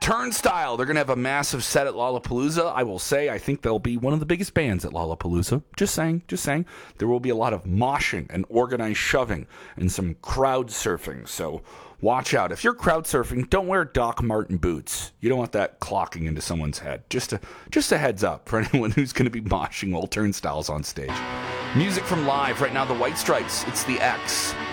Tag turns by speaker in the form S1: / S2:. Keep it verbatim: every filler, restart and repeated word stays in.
S1: Turnstile, they're going to have a massive set at Lollapalooza. I will say, I think they'll be one of the biggest bands at Lollapalooza. Just saying, just saying. There will be a lot of moshing and organized shoving and some crowd surfing. So watch out. If you're crowd surfing, don't wear Doc Marten boots. You don't want that clocking into someone's head. Just a, just a heads up for anyone who's going to be moshing while Turnstile's on stage. Music from live right now, the White Stripes. It's the X.